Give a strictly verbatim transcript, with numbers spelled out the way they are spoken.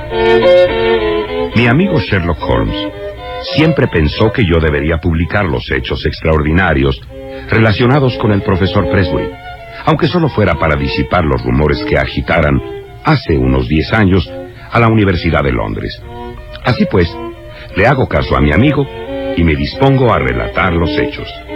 Mi amigo Sherlock Holmes siempre pensó que yo debería publicar los hechos extraordinarios relacionados con el profesor Pressbury, aunque solo fuera para disipar los rumores que agitaran hace unos diez años a la Universidad de Londres. Así pues, le hago caso a mi amigo y me dispongo a relatar los hechos.